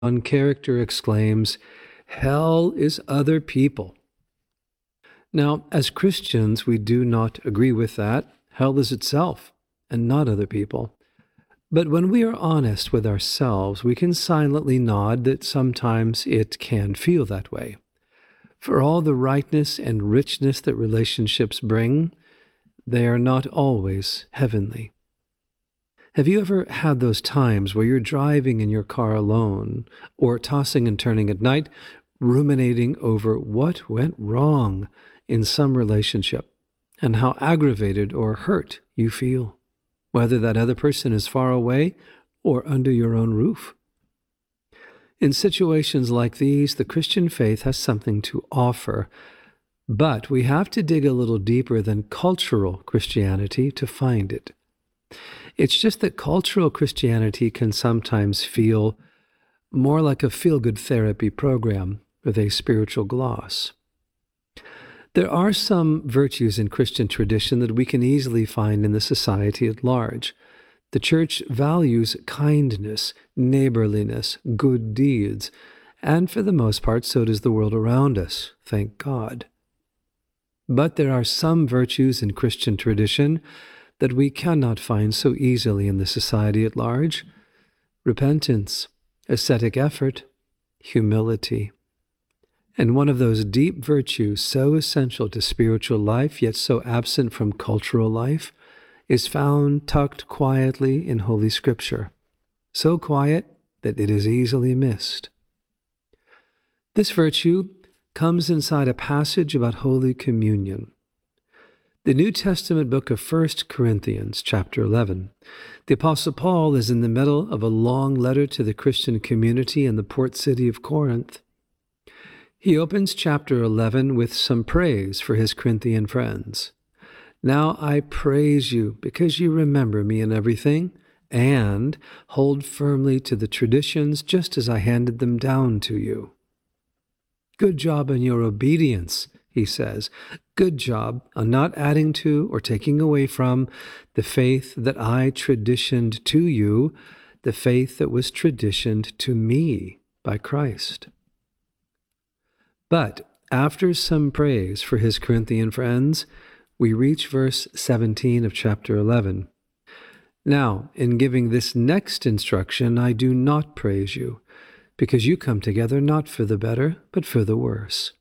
One character exclaims, "Hell is other people." Now, as Christians, we do not agree with that. Hell is itself and not other people. But when we are honest with ourselves, we can silently nod that sometimes it can feel that way. For all the rightness and richness that relationships bring, they are not always heavenly. Have you ever had those times where you're driving in your car alone, or tossing and turning at night, ruminating over what went wrong in some relationship, and how aggravated or hurt you feel, whether that other person is far away or under your own roof? In situations like these, the Christian faith has something to offer, but we have to dig a little deeper than cultural Christianity to find it. It's just that cultural Christianity can sometimes feel more like a feel-good therapy program with a spiritual gloss. There are some virtues in Christian tradition that we can easily find in the society at large. The church values kindness, neighborliness, good deeds, and for the most part, so does the world around us, thank God. But there are some virtues in Christian tradition that we cannot find so easily in the society at large: repentance, ascetic effort, humility. And one of those deep virtues so essential to spiritual life, yet so absent from cultural life, is found tucked quietly in Holy Scripture, so quiet that it is easily missed. This virtue comes inside a passage about Holy Communion. The New Testament book of 1 Corinthians, chapter 11. The Apostle Paul is in the middle of a long letter to the Christian community in the port city of Corinth. He opens chapter 11 with some praise for his Corinthian friends. "Now I praise you because you remember me in everything, and hold firmly to the traditions just as I handed them down to you." Good job on your obedience, he says. Good job on not adding to or taking away from the faith that I traditioned to you, the faith that was traditioned to me by Christ. But after some praise for his Corinthian friends, we reach verse 17 of chapter 11. "Now, in giving this next instruction, I do not praise you, because you come together not for the better, but for the worse."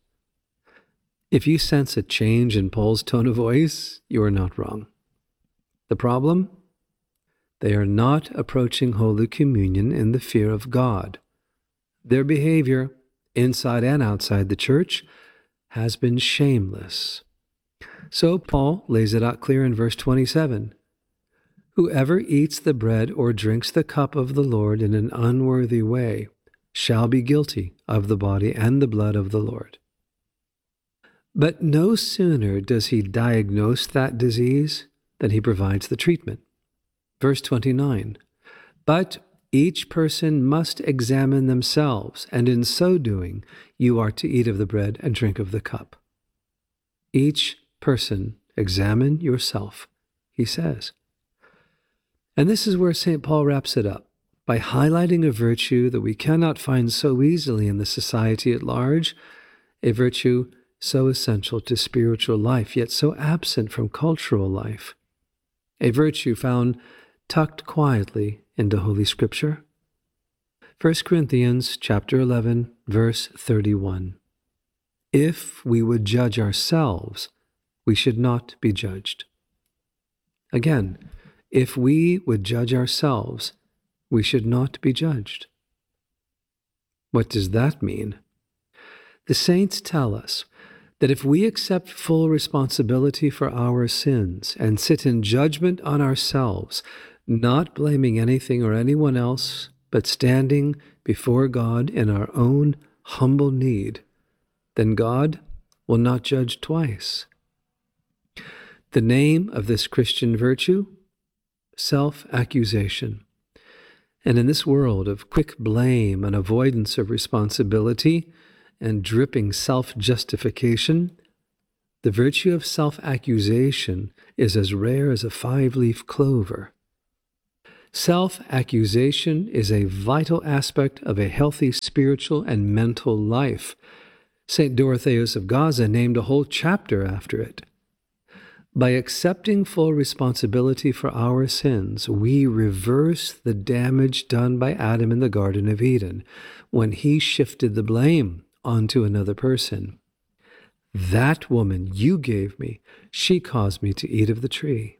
If you sense a change in Paul's tone of voice, you are not wrong. The problem? They are not approaching Holy Communion in the fear of God. Their behavior, inside and outside the church, has been shameless. So Paul lays it out clear in verse 27. "Whoever eats the bread or drinks the cup of the Lord in an unworthy way shall be guilty of the body and the blood of the Lord." But no sooner does he diagnose that disease than he provides the treatment. Verse 29, "But each person must examine themselves, and in so doing you are to eat of the bread and drink of the cup." Each person examine yourself, he says. And this is where St. Paul wraps it up, by highlighting a virtue that we cannot find so easily in the society at large, a virtue so essential to spiritual life, yet so absent from cultural life. A virtue found tucked quietly into Holy Scripture. 1 Corinthians chapter 11, verse 31. "If we would judge ourselves, we should not be judged." Again, if we would judge ourselves, we should not be judged. What does that mean? The saints tell us that if we accept full responsibility for our sins and sit in judgment on ourselves, not blaming anything or anyone else, but standing before God in our own humble need, then God will not judge twice. The name of this Christian virtue? Self-accusation. And in this world of quick blame and avoidance of responsibility and dripping self-justification, the virtue of self-accusation is as rare as a 5-leaf clover. Self-accusation is a vital aspect of a healthy spiritual and mental life. St. Dorotheus of Gaza named a whole chapter after it. By accepting full responsibility for our sins, we reverse the damage done by Adam in the Garden of Eden when he shifted the blame onto another person. That woman you gave me, she caused me to eat of the tree.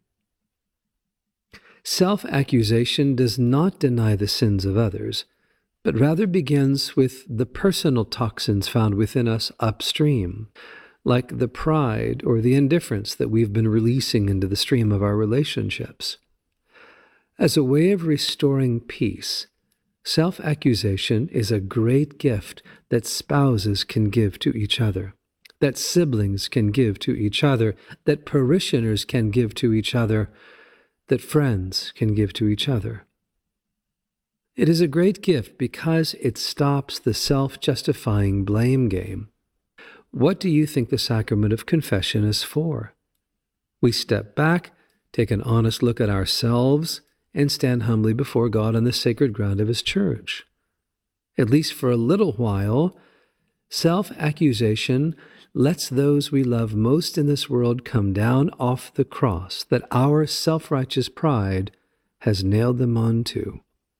Self-accusation does not deny the sins of others, but rather begins with the personal toxins found within us upstream, like the pride or the indifference that we've been releasing into the stream of our relationships. As a way of restoring peace, self-accusation is a great gift that spouses can give to each other, that siblings can give to each other, that parishioners can give to each other, that friends can give to each other. It is a great gift because it stops the self-justifying blame game. What do you think the sacrament of confession is for? We step back, take an honest look at ourselves, and stand humbly before God on the sacred ground of His church. At least for a little while, self-accusation lets those we love most in this world come down off the cross that our self-righteous pride has nailed them onto.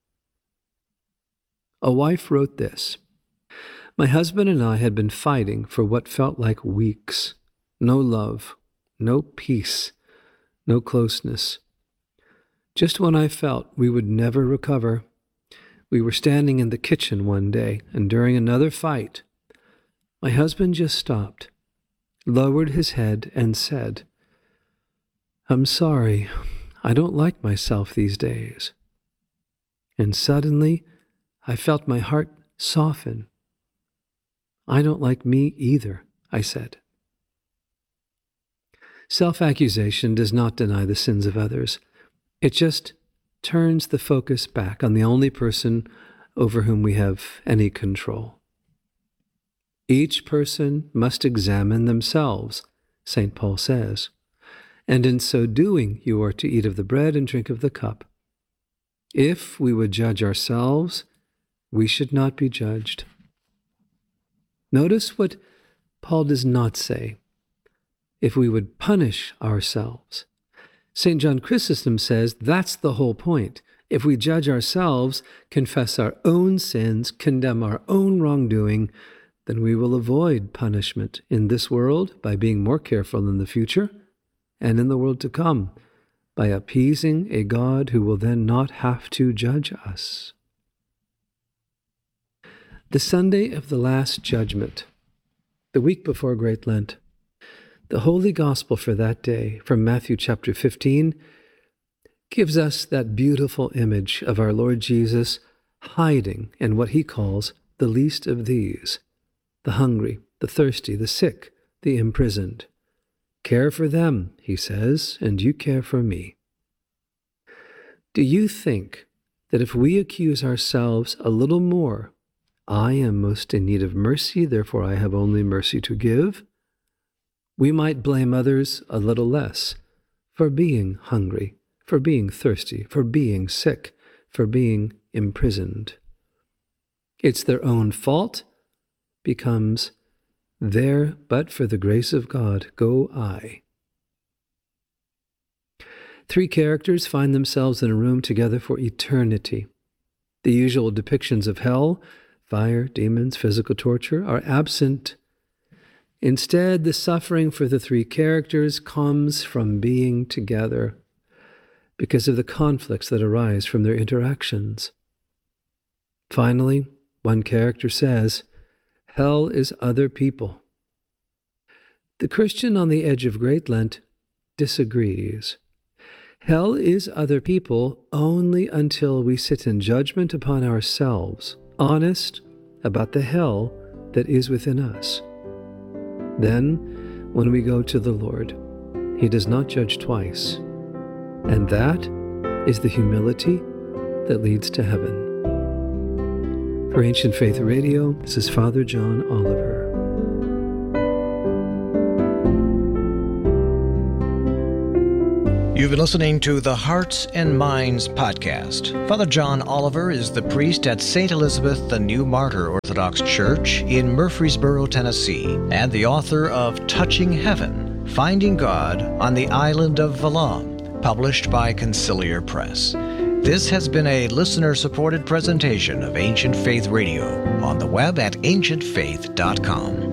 A wife wrote this: "My husband and I had been fighting for what felt like weeks. No love, no peace, no closeness. Just when I felt we would never recover, we were standing in the kitchen one day, and during another fight, my husband just stopped, lowered his head, and said, 'I'm sorry, I don't like myself these days.' And suddenly, I felt my heart soften. 'I don't like me either,' I said." Self-accusation does not deny the sins of others. It just turns the focus back on the only person over whom we have any control. Each person must examine themselves, St. Paul says, and in so doing you are to eat of the bread and drink of the cup. If we would judge ourselves, we should not be judged. Notice what Paul does not say. If we would punish ourselves. St. John Chrysostom says that's the whole point. If we judge ourselves, confess our own sins, condemn our own wrongdoing, then we will avoid punishment in this world by being more careful in the future, and in the world to come by appeasing a God who will then not have to judge us. The Sunday of the Last Judgment, the week before Great Lent, the Holy Gospel for that day, from Matthew chapter 15, gives us that beautiful image of our Lord Jesus hiding in what he calls the least of these, the hungry, the thirsty, the sick, the imprisoned. Care for them, he says, and you care for me. Do you think that if we accuse ourselves a little more, I am most in need of mercy, therefore I have only mercy to give, we might blame others a little less for being hungry, for being thirsty, for being sick, for being imprisoned? It's their own fault becomes there, but for the grace of God, go I. Three characters find themselves in a room together for eternity. The usual depictions of hell, fire, demons, physical torture, are absent. Instead, the suffering for the three characters comes from being together because of the conflicts that arise from their interactions. Finally, one character says, hell is other people. The Christian on the edge of Great Lent disagrees. Hell is other people only until we sit in judgment upon ourselves, honest about the hell that is within us. Then, when we go to the Lord, he does not judge twice. And that is the humility that leads to heaven. For Ancient Faith Radio, this is Father John Oliver. You've been listening to the Hearts and Minds podcast. Father John Oliver is the priest at St. Elizabeth the New Martyr Orthodox Church in Murfreesboro, Tennessee, and the author of Touching Heaven, Finding God on the Island of Valum, published by Conciliar Press. This has been a listener-supported presentation of Ancient Faith Radio on the web at ancientfaith.com.